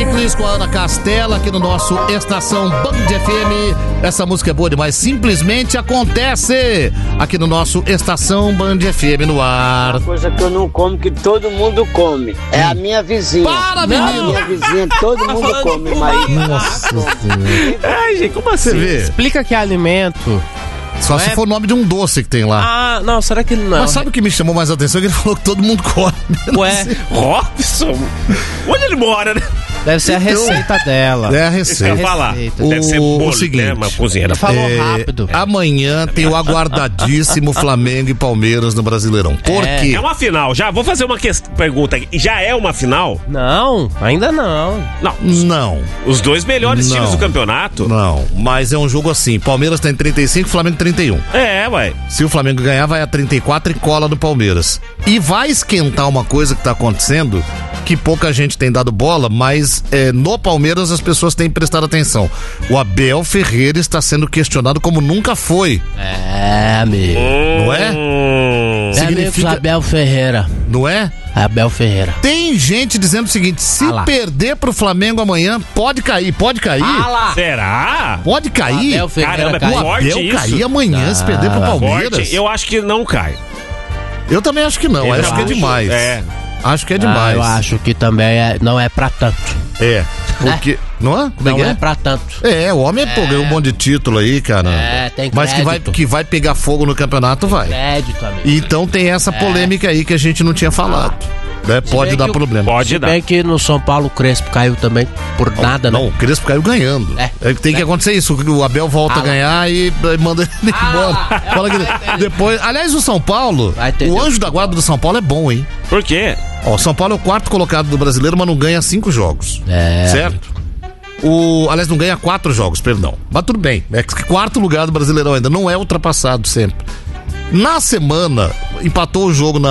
Pericles com a Ana Castela aqui no nosso Estação Band FM. Essa música é boa demais, simplesmente acontece aqui no nosso Estação Band FM no ar. Uma coisa que eu não como, que todo mundo come, é a minha vizinha. Para, menino! A minha vizinha, todo mundo come, mas... Nossa Senhora. Ai, gente, como assim? Você vê? Explica que é alimento. Só se for o nome de um doce que tem lá. Ah, não, será que ele não é? Mas sabe o que me chamou mais a atenção? Que ele falou que todo mundo come. Ué, Robson? Onde ele mora, né? deve ser a receita dela. É a Isso que eu ia receita. falar. Receita. Deve ser O bolo, seguinte, né? Uma cozinheira. Falou rápido. Amanhã tem o aguardadíssimo Flamengo e Palmeiras no Brasileirão. Por quê? É uma final. Já vou fazer uma pergunta aqui. Já é uma final? Não, ainda não. Não. Não, Os dois melhores Não. times do campeonato? não. Mas é um jogo assim. Palmeiras tem 35, Flamengo 31. É, ué. Se o Flamengo ganhar, vai a 34 e cola no Palmeiras. E vai esquentar uma coisa que tá acontecendo, que pouca gente tem dado bola, mas no Palmeiras as pessoas têm prestado atenção. O Abel Ferreira está sendo questionado como nunca foi, É, amigo. não é? Significa- Abel Ferreira. Não é? Abel Ferreira. Tem gente dizendo o seguinte, se Ah lá. perder pro Flamengo amanhã, pode cair. lá. Será? Pode cair. Abel Ferreira Caramba, caiu. O forte Abel isso. cair amanhã se perder pro Palmeiras. Forte. Eu acho que não cai. Eu também acho que não, Eu acho que é acho. demais. É. Acho que é demais. Eu acho que também não é pra tanto. É, porque... Não é? Como Não que é pra tanto. É, o homem ganhou um monte de título aí, cara. É, tem Mas crédito. que vai pegar fogo no campeonato, vai. Crédito, amigo. Então tem essa polêmica aí que a gente não tinha falado. Né? Pode bem dar que o- problema. Pode Se dar. bem que no São Paulo o Crespo caiu também por nada, Não, né? o Crespo caiu ganhando. Tem que acontecer isso. O Abel volta a ganhar e manda ele embora. Fala que depois. Aliás, o São Paulo, Vai ter- o anjo da guarda do São Paulo é bom, hein? Por quê? Ó, o São Paulo é o quarto colocado do brasileiro, mas não ganha 5 jogos. É. Certo? Aliás, não ganha 4 jogos, perdão. Mas tudo bem. É que quarto lugar do Brasileirão ainda. Não é ultrapassado sempre. Na semana, empatou o jogo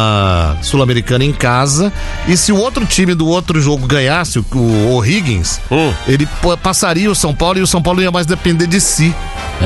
na Sul-Americana em casa. E se o outro time do outro jogo ganhasse, o O'Higgins, ele passaria o São Paulo e o São Paulo ia mais depender de si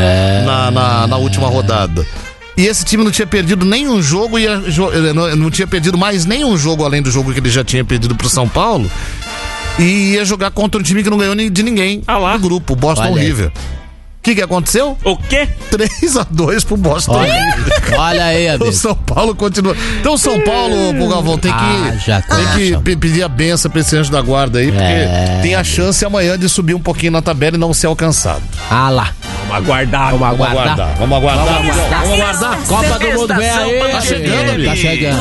na última rodada. E esse time não tinha perdido nenhum jogo e não tinha perdido mais nenhum jogo além do jogo que ele já tinha perdido pro São Paulo. E ia jogar contra um time que não ganhou de ninguém no grupo, o Boston Olha aí. River. O que aconteceu? O quê? 3-2 pro Boston River. Olha aí, amigo. O São Paulo continua. Então o São Paulo, Galvão, tem já que pedir a benção pra esse anjo da guarda aí, porque tem a chance amanhã de subir um pouquinho na tabela e não ser alcançado. Ah lá. Vamos aguardar. Vamos aguardar. Vamos aguardar. Copa do Mundo vem aí. Tá chegando, amigo. Tá chegando.